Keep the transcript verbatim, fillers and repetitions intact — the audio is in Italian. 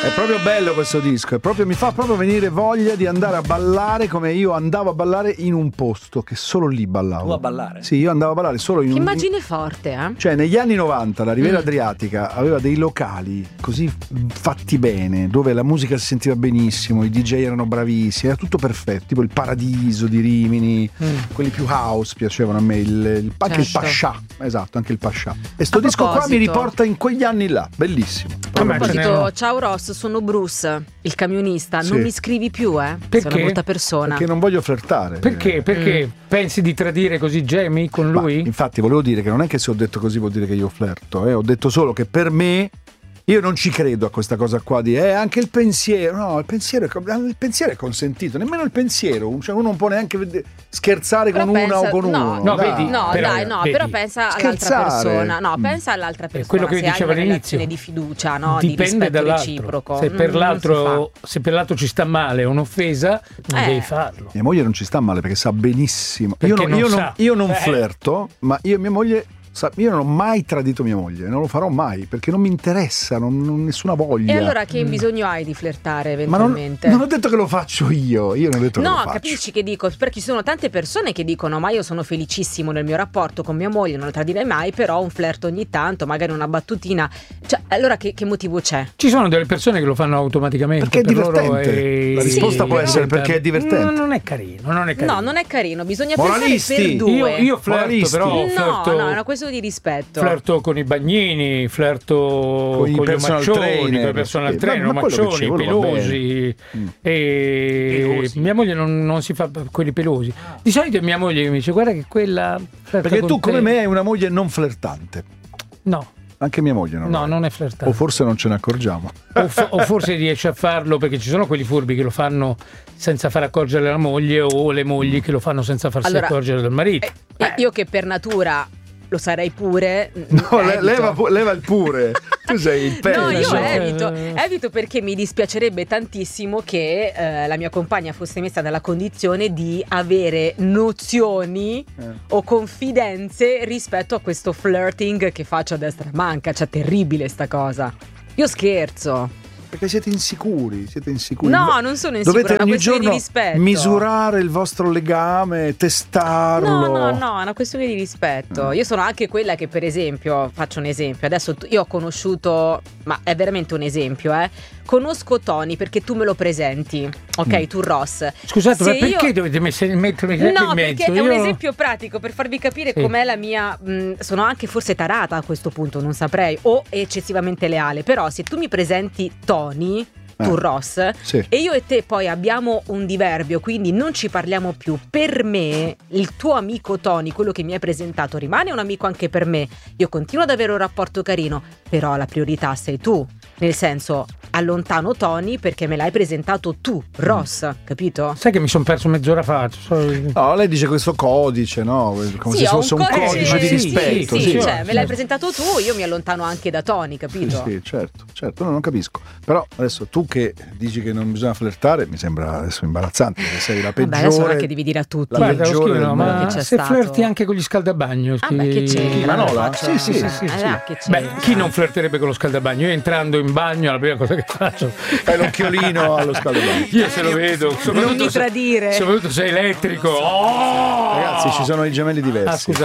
È proprio bello questo disco, è proprio, mi fa proprio venire voglia di andare a ballare come io andavo a ballare in un posto che solo lì ballavo. Tu a ballare? Sì, io andavo a ballare solo in Che un... immagine forte, eh? Cioè negli anni novanta la Riviera Mm. Adriatica aveva dei locali così fatti bene, dove la musica si sentiva benissimo, i D J erano bravissimi, era tutto perfetto, tipo il Paradiso di Rimini, Mm. quelli più house piacevano a me, il, il, anche il Certo. Pascià, esatto, anche il Pascià. E sto A disco qua mi proposito- riporta in quegli anni là, bellissimo. A Vabbè, ce proposito, n'è- ciao Ross, sono Bruce, il camionista. Sì. Non mi scrivi più, eh? Sei Perché? una brutta persona. Perché non voglio flirtare. Perché? Perché pensi di tradire così Jamie con Ma, lui? infatti volevo dire che non è che se ho detto così vuol dire che io flirto, eh? Ho detto solo che per me io non ci credo a questa cosa qua di eh, anche il pensiero, no, il pensiero è, il pensiero è consentito, nemmeno il pensiero, cioè uno non può neanche ved- scherzare Però con pensa- una o con no, uno. No, dai. vedi, No, Però, dai, no, vedi, però pensa all'altra scherzare. persona. No, Mm. pensa all'altra persona. quello che se hai dicevo una all'inizio. relazione di fiducia, no? Di Dipende rispetto dall'altro. reciproco. Se Mm, per, non l'altro, si se per l'altro ci sta male, è un'offesa, non Eh. devi farlo. Mia moglie non ci sta male perché sa benissimo. Perché Io, non- non io sa. non, io non Eh. flirto, ma io e mia moglie. sa- Io non ho mai tradito mia moglie, non lo farò mai perché non mi interessa, non, non- nessuna voglia. fa. E allora che bisogno hai di flirtare Ma non, eventualmente? non ho detto che lo faccio io, io non ho detto che lo No, faccio. capisci che dico? Perché ci sono tante persone che dicono: ma io sono felicissimo nel mio rapporto con mia moglie, non lo tradirei mai, però un flirt ogni tanto, magari una battutina. Cioè, allora che, che motivo c'è? Ci sono delle persone che lo fanno automaticamente. Perché è per loro divertente. è- La risposta Sì, può però- essere perché è divertente. No, non è carino, non è carino. No, non è carino, bisogna Moralisti. pensare per due. Io, io flirto, Moralisti. però no, flirto, no, è una questione di rispetto. flirto con i bagnini, flirto Con i con, gli personal omaccioni, trainer. con i personal Sì, trainer, ma- ma quello che omaccioni, dicevo, va pelosi. Mm. E Pelosi. mia moglie non, non si fa quelli pelosi. Di solito è mia moglie che mi dice: guarda che quella flirta Perché con tu come te. me hai una moglie non flirtante. No, Anche mia moglie non no, lo è. non è flirtante. O forse non ce ne accorgiamo. O, fo- o forse riesce a farlo perché ci sono quelli furbi che lo fanno senza far accorgere la moglie, o le mogli che lo fanno senza farsi Allora, accorgere dal marito. Eh, Io che per natura lo sarei pure. No, le- evito. leva, pu- leva il pure. Tu sei il peggio. No, io cioè, evito, eh. evito perché mi dispiacerebbe tantissimo che eh, la mia compagna fosse messa nella condizione di avere nozioni Eh. o confidenze rispetto a questo flirting che faccio a destra e a manca. Cioè, terribile sta cosa. Io scherzo. Perché siete insicuri, siete insicuri. No, non sono insicura, Dovete è una ogni questione di giorno rispetto. misurare il vostro legame, testarlo. No, no, no, è una questione di rispetto. Io sono anche quella che, per esempio, faccio un esempio. Adesso tu- io ho conosciuto, ma è veramente un esempio, eh. Conosco Tony perché tu me lo presenti, ok? Mm. Tu Ross. Scusate, Se ma perché io- dovete messe- mettermi sempre No, in mezzo? perché è un Io- esempio pratico per farvi capire Sì. com'è la mia. Mh, sono anche forse tarata a questo punto, non saprei, o eccessivamente leale. Però, se tu mi presenti Tony, tu Eh. Ross, Sì. e io e te poi abbiamo un diverbio, quindi non ci parliamo più. Per me, il tuo amico Tony, quello che mi hai presentato, rimane un amico anche per me. Io continuo ad avere un rapporto carino, però la priorità sei tu. Nel senso, allontano Tony perché me l'hai presentato tu, Ross, capito? Sai che mi sono perso mezz'ora fa? So- No, lei dice questo codice, no? Come Sì, se ho fosse un un codice, codice di sì, rispetto. Sì, sì, cioè, sì, me l'hai certo. presentato tu, io mi allontano anche da Tony, capito? Sì, certo, certo, no, non capisco. Però adesso tu che dici che non bisogna flirtare, mi sembra adesso imbarazzante, perché sei la Vabbè, adesso non è peggiore. che devi dire a tutti. La Guarda, lo peggiore scrivono, del ma mondo. Che c'è se stato. flirti anche con gli scaldabagno. Ah, beh, che c'è? Manola? Faccio- Sì, sì, eh, sì, eh, sì. là, che c'è? Beh, chi non flirterebbe con lo scaldabagno? Io entrando in bagno, la prima cosa che faccio Fai l'occhiolino allo scaldabagno. io se lo vedo, Non soprattutto mi se- tradire. soprattutto se è elettrico. Oh! Ragazzi, ci sono i gemelli diversi. Ah, scusa.